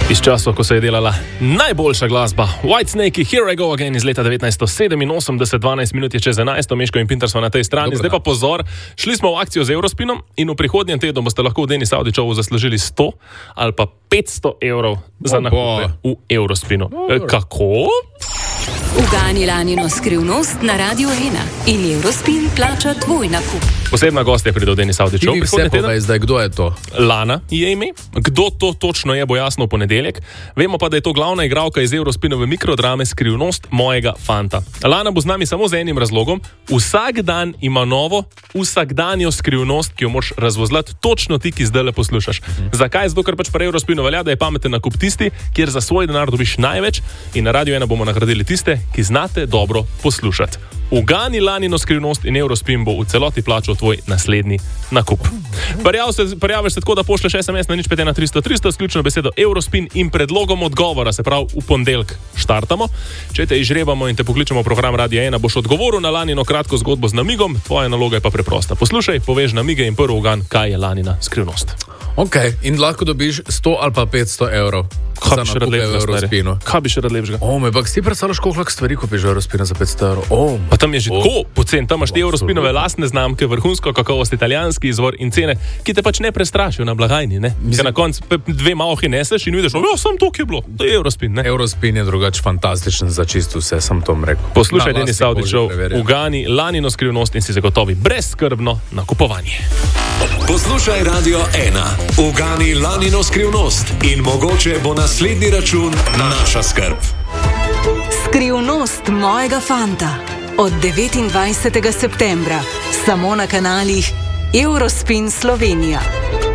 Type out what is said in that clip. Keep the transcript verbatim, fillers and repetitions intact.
Iz časov, ko se je delala najboljša glasba Whitesnake, Here I Go Again iz leta devetnajststo sedeminosemdeset, dvanajst minut je čez enajst, Meško in Pinter so na tej strani. Zdaj pa pozor, šli smo v akcijo z Eurospinom in v prihodnjem tednu boste lahko v Denis Avdićovu zaslužili sto ali pa petsto evrov za nakupe v Eurospinu. E, kako? Ugani Lanino skrivnost na Radio ena in Eurospin plača tvoj nakup. Posebna gostja pride v Denis Avdićov. Ti vse povej zdaj, kdo je to? Lana je ime. Kdo to točno je, bo jasno v ponedeljek. Vemo pa, da je to glavna igralka iz Eurospinove mikrodrame Skrivnost mojega fanta. Lana bo z nami samo z enim razlogom. Vsak dan ima novo, vsakdanjo skrivnost, ki jo moraš razvozlati točno ti, ki zdaj le poslušaš. Mhm. Zakaj? Zato, ker pač pri Eurospinu velja, da je pameten nakup tisti, kjer za svoj denar dobiš največ, in na Radio ena bomo nagradili tiste, ki znate dobro poslušati. Ugani Lanino skrivnost in Eurospin bo v celoti plačal tvoj naslednji nakup. Prijav se, prijaviš se tako, da pošleš es em es na nič pet ena tristo tristo, sključno besedo Eurospin in predlogom odgovora, se pravi v ponedeljek štartamo. Če te izžrebamo in te pokličemo v program Radio ena, boš odgovoril na Lanino kratko zgodbo z namigom, tvoja naloga je pa preprosta. Poslušaj, poveš namige in prvi ugan, kaj je Lanina skrivnost. Ok, in lahko dobiš sto ali pa petsto evrov. Kaj bi še rad lepšega? Kaj bi še rad lepšega? O, me pa si predstavljaš, koliko lahko stvari kupiš v Eurospinu za petsto evrov. Oh, pa tam je že oh. tako pocen, tam imaš te Eurospinove lastne znamke, vrhunsko kakovost, italijanski izvor in cene, ki te pač ne prestrašijo na blagajni, ne? Mislim, na koncu dve malhi neseš in vidiš, ja, sam to, ki je bilo, to je Eurospin, ne? Eurospin je drugač fantastičen za čisto vse, sem tom rekel. Poslušaj Denis Avdićov, ugani Lanino skrivnost in si zagotovi brezskrbno nakupovanje. Poslušaj Radio ena, ugani Lanino skrivnost in mogoče bo naslednji račun naša skrb. Skrivnost mojega fanta od devetindvajsetega septembra samo na kanalih Eurospin Slovenija.